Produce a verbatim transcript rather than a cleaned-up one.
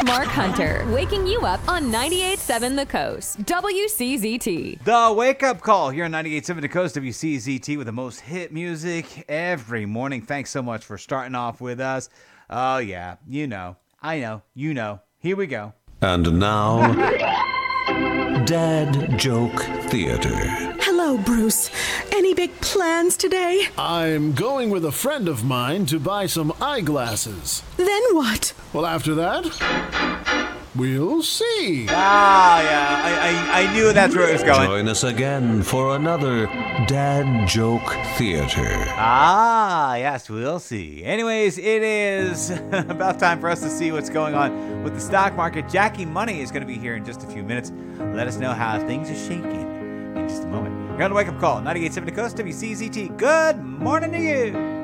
Mark Hunter, waking you up on ninety-eight point seven The Coast, W C Z T. The wake-up call here on ninety-eight point seven The Coast, W C Z T, with the most hit music every morning. Thanks so much for starting off with us. Oh, yeah, you know, I know, you know. Here we go. And now, Dad Joke Theater. Hello, Bruce. Any big plans today? I'm going with a friend of mine to buy some eyeglasses. Then what? Well, after that, we'll see. Ah, yeah, I, I, I knew that's where it was going. Join us again for another Dad Joke Theater. Ah, yes, we'll see. Anyways, it is about time for us to see what's going on with the stock market. Jackie Money is going to be here in just a few minutes. Let us know how things are shaking in just a moment. You're on the wake-up call, ninety-eight point seven The Coast, W C Z T. Good morning to you.